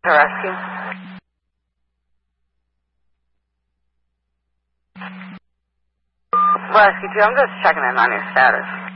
Rescue. Rescue 2, I'm just checking in on your status.